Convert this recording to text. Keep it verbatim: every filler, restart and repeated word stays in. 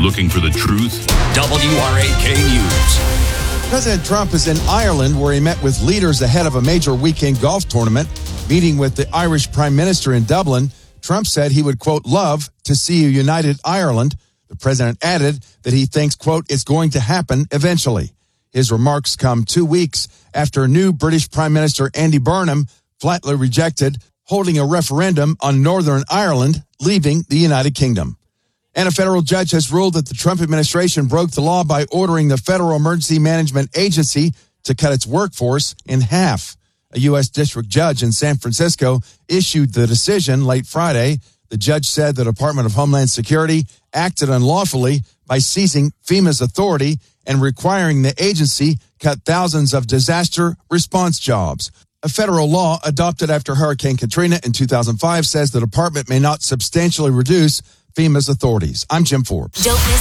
looking for the truth? W R A K News. President Trump is in Ireland, where he met with leaders ahead of a major weekend golf tournament. Meeting with the Irish Prime Minister in Dublin, Trump said he would, quote, love to see a united Ireland. The president added that he thinks, quote, it's going to happen eventually. His remarks come two weeks after new British Prime Minister Andy Burnham flatly rejected holding a referendum on Northern Ireland, leaving the United Kingdom. And a federal judge has ruled that the Trump administration broke the law by ordering the Federal Emergency Management Agency to cut its workforce in half. A U S district judge in San Francisco issued the decision late Friday. The judge said the Department of Homeland Security acted unlawfully by seizing FEMA's authority and requiring the agency cut thousands of disaster response jobs. A federal law adopted after Hurricane Katrina in two thousand five says the department may not substantially reduce FEMA's authorities. I'm Jim Forbes. Don't miss